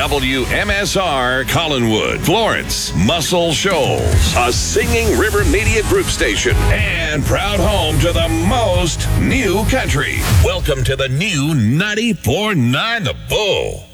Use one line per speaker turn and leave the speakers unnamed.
WMSR Collinwood, Florence, Muscle Shoals, a Singing River Media Group station, and proud home to the most new country. Welcome to the new 94.9 The Bull.